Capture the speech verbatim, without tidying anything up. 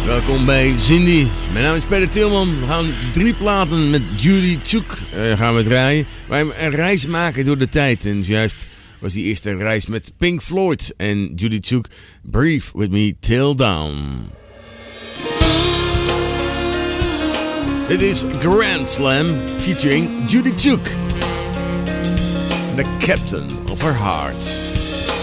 Welkom bij Cindy. Mijn naam is Peter Tilman. We gaan drie platen met Judy Chook uh, gaan we draaien. Wij een reis maken door de tijd. En juist was die eerste reis met Pink Floyd en Judy Chook. Breathe with me till dawn. Dit is Grand Slam featuring Judy Chook. The captain of her heart.